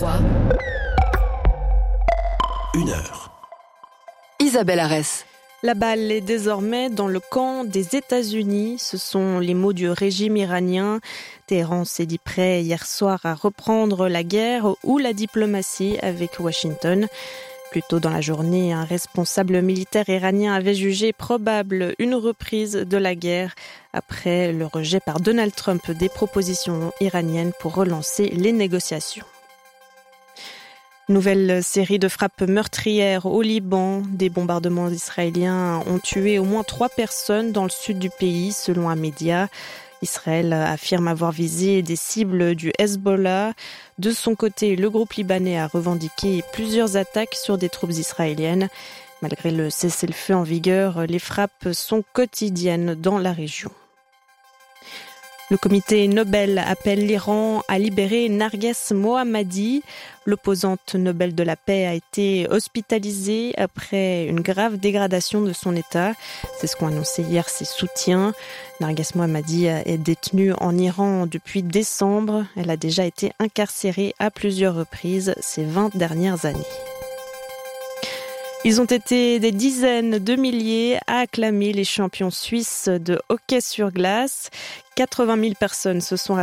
Détroit. 1 heure. Isabelle Arès. La balle est désormais dans le camp des États-Unis. Ce sont les mots du régime iranien. Téhéran s'est dit prêt hier soir à reprendre la guerre ou la diplomatie avec Washington. Plus tôt dans la journée, un responsable militaire iranien avait jugé probable une reprise de la guerre après le rejet par Donald Trump des propositions iraniennes pour relancer les négociations. Nouvelle série de frappes meurtrières au Liban. Des bombardements israéliens ont tué au moins 3 personnes dans le sud du pays, selon un média. Israël affirme avoir visé des cibles du Hezbollah. De son côté, le groupe libanais a revendiqué plusieurs attaques sur des troupes israéliennes. Malgré le cessez-le-feu en vigueur, les frappes sont quotidiennes dans la région. Le comité Nobel appelle l'Iran à libérer Narges Mohammadi. L'opposante Nobel de la paix a été hospitalisée après une grave dégradation de son état. C'est ce qu'ont annoncé hier ses soutiens. Narges Mohammadi est détenue en Iran depuis décembre. Elle a déjà été incarcérée à plusieurs reprises ces 20 dernières années. Ils ont été des dizaines de milliers à acclamer les champions suisses de hockey sur glace. 80 000 personnes se sont